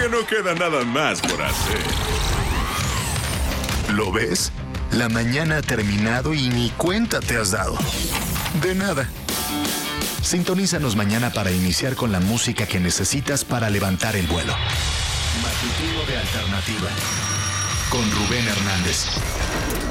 que no queda nada más por hacer. ¿Lo ves? La mañana ha terminado y ni cuenta te has dado. De nada. Sintonízanos mañana para iniciar con la música que necesitas para levantar el vuelo. Matutino de Alternativa con Rubén Hernández.